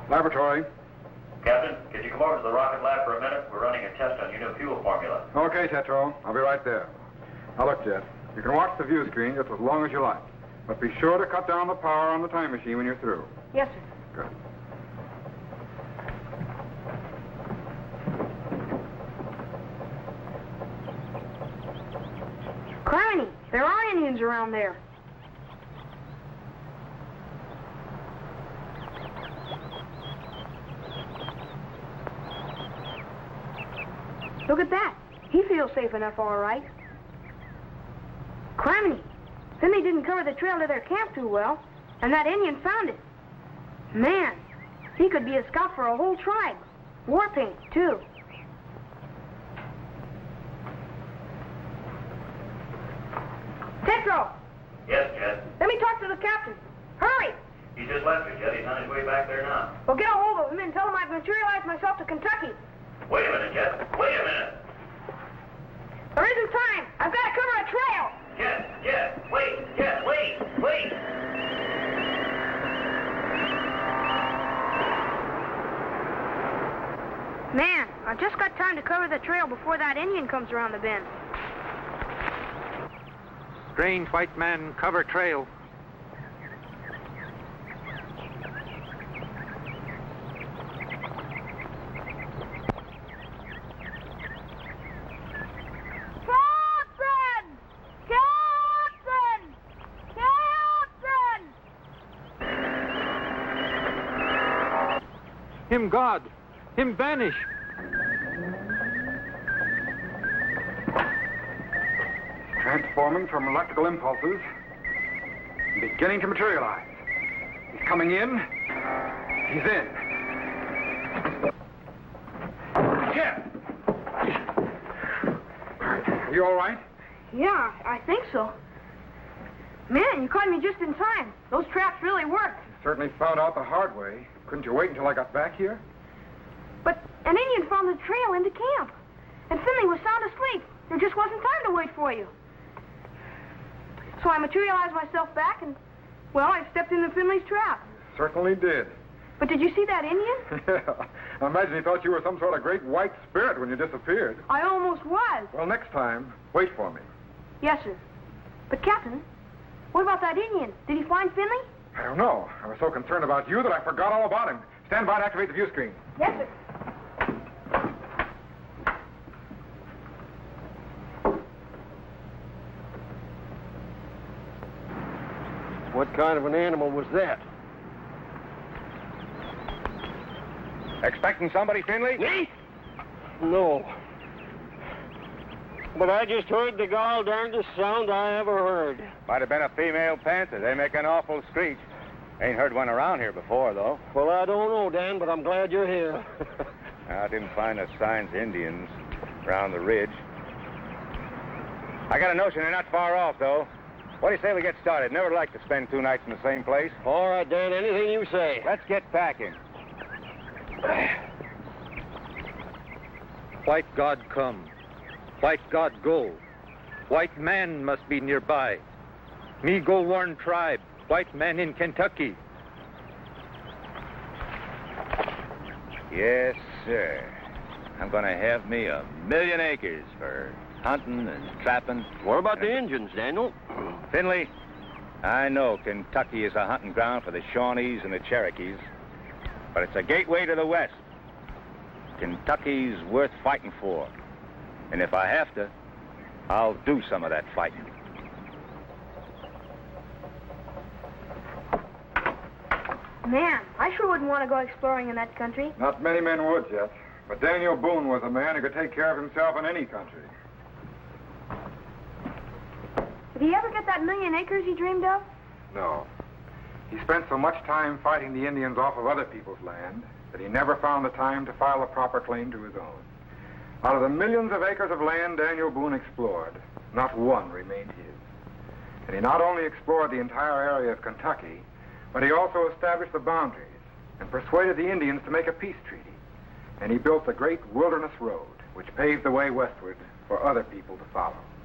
Laboratory. Captain, could you come over to the rocket lab for a minute? We're running a test on your new fuel formula. Okay, Tetro. I'll be right there. Now look, Jet. You can watch the view screen just as long as you like. But be sure to cut down the power on the time machine when you're through. Yes, sir. Good. Criminy, there are Indians around there. Look at that. He feels safe enough, all right. Criminy, Finley didn't cover the trail to their camp too well, and that Indian found it. Man, he could be a scout for a whole tribe. War paint, too. Tetro! Yes, Jet. Let me talk to the captain. Hurry! He just left me, Jet. He's on his way back there now. Well, get a hold of him and tell him I've materialized myself to Kentucky. Wait a minute, Jet. Wait a minute. There isn't time. I've got to cover a trail. Jet, wait. Jet, wait. Man, I've just got time to cover the trail before that Indian comes around the bend. Strange white man cover trail. Him God! Him vanish! Transforming from electrical impulses and beginning to materialize. He's coming in. He's in. Yeah. Are you all right? Yeah, I think so. Man, you caught me just in time. Those traps really worked. You certainly found out the hard way. Couldn't you wait until I got back here? But an Indian found the trail into camp. And Finley was sound asleep. There just wasn't time to wait for you. So I materialized myself back and, well, I stepped into Finley's trap. Certainly did. But did you see that Indian? Yeah. I imagine he thought you were some sort of great white spirit when you disappeared. I almost was. Well, next time, wait for me. Yes, sir. But, Captain, what about that Indian? Did he find Finley? I don't know. I was so concerned about you that I forgot all about him. Stand by and activate the view screen. Yes, sir. What kind of an animal was that? Expecting somebody, Finley? Me? No. But I just heard the gall darndest sound I ever heard. Might have been a female panther. They make an awful screech. Ain't heard one around here before, though. Well, I don't know, Dan, but I'm glad you're here. I didn't find the signs of Indians around the ridge. I got a notion they're not far off, though. What do you say we get started? Never like to spend 2 nights in the same place. All right, Dan, anything you say. Let's get packing. White God come. White God go. White man must be nearby. Me go warn tribe. White man in Kentucky. Yes, sir. I'm gonna have me 1,000,000 acres for hunting and trapping. What about the Indians, Daniel? Finley, I know Kentucky is a hunting ground for the Shawnees and the Cherokees, but it's a gateway to the West. Kentucky's worth fighting for. And if I have to, I'll do some of that fighting. Man, I sure wouldn't want to go exploring in that country. Not many men would, Jet. But Daniel Boone was a man who could take care of himself in any country. Did he ever get that 1,000,000 acres he dreamed of? No. He spent so much time fighting the Indians off of other people's land that he never found the time to file a proper claim to his own. Out of the millions of acres of land Daniel Boone explored, not one remained his. And he not only explored the entire area of Kentucky, but he also established the boundaries and persuaded the Indians to make a peace treaty. And he built the great Wilderness Road, which paved the way westward for other people to follow.